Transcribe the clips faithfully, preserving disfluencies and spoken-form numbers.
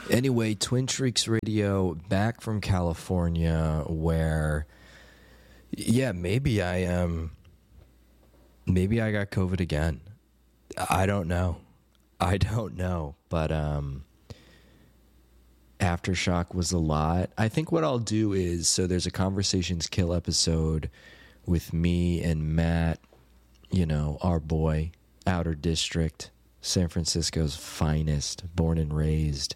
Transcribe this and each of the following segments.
Anyway, Twin Shrieks Radio, back from California, where, yeah, maybe I um, maybe I got COVID again. I don't know. I don't know, but um, Aftershock was a lot. I think what I'll do is, so there's a Conversations Kill episode with me and Matt, you know, our boy, Outer District, San Francisco's finest, born and raised.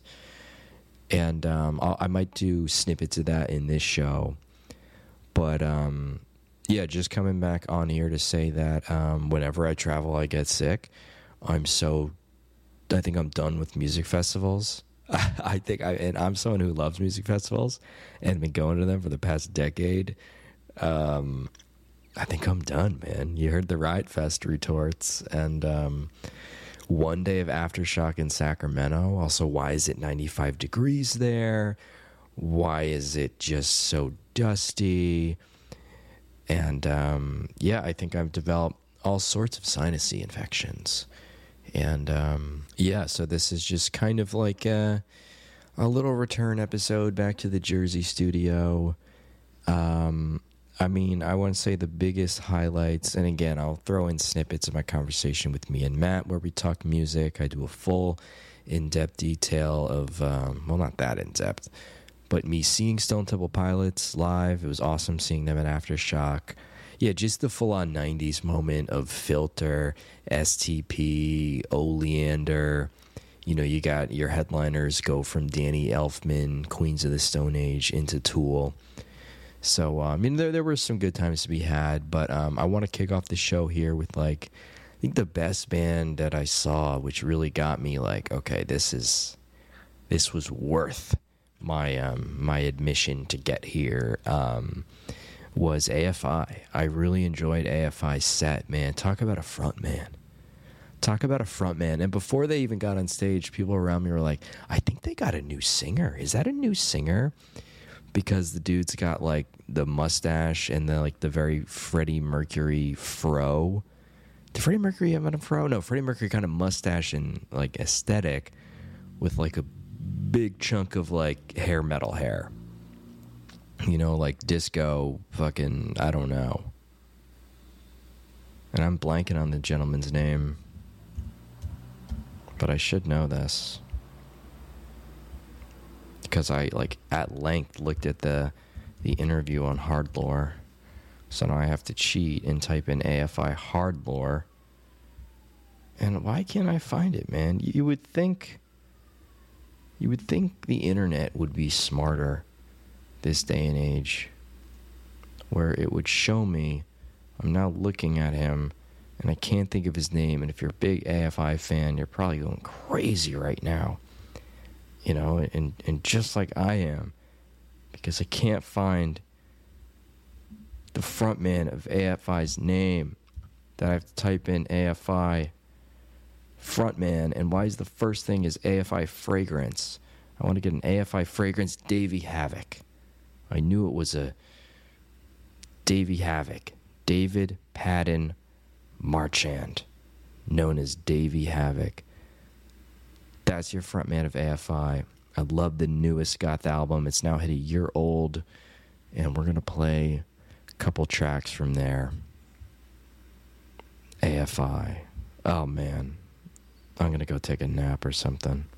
And um, I'll, I might do snippets of that in this show. But, um, yeah, just coming back on here to say that um, whenever I travel, I get sick. I'm so, I think I'm done with music festivals. I think, I, and I'm someone who loves music festivals and been going to them for the past decade. Um, I think I'm done, man. You heard the Riot Fest retorts, and um, one day of Aftershock in Sacramento. Also, why is it ninety-five degrees there? Why is it just so dusty? And um, yeah, I think I've developed all sorts of sinusy infections. And um, yeah, so this is just kind of like a, a little return episode back to the Jersey studio. Um, I mean, I want to say the biggest highlights, and again, I'll throw in snippets of my conversation with me and Matt where we talk music. I do a full in-depth detail of, um, well, not that in-depth, but me seeing Stone Temple Pilots live. It was awesome seeing them at Aftershock. Yeah, just the full-on nineties moment of Filter, S T P, Oleander. You know, you got your headliners go from Danny Elfman, Queens of the Stone Age, into Tool. So, uh, I mean, there there were some good times to be had, but um, I want to kick off the show here with, like, I think the best band that I saw, which really got me, like, okay, this is, this was worth my um, my admission to get here. Um was A F I. I really enjoyed A F I's set, man. Talk about a front man. Talk about a front man. And before they even got on stage, people around me were like, I think they got a new singer. Is that a new singer? Because the dude's got like the mustache and the like the very Freddie Mercury fro. Did Freddie Mercury have a fro? No, Freddie Mercury kind of mustache and like aesthetic with like a big chunk of like hair metal hair. You know, like disco, fucking, I don't know. And I'm blanking on the gentleman's name. But I should know this. Because I, like, at length looked at the the interview on Hardlore. So now I have to cheat and type in A F I Hardlore. And why can't I find it, man? You would think... You would think the internet would be smarter this day and age, where it would show me. I'm now looking at him and I can't think of his name, and if you're a big A F I fan, you're probably going crazy right now, you know, and, and just like I am, because I can't find the frontman of A F I's name, that I have to type in A F I frontman. And why is the first thing is A F I fragrance? I want to get an A F I fragrance. Davey Havok. I knew it was a Davey Havok. David Padden Marchand, known as Davey Havok. That's your frontman of A F I. I love the newest goth album. It's now hit a year old, and we're going to play a couple tracks from there. A F I. Oh, man. I'm going to go take a nap or something.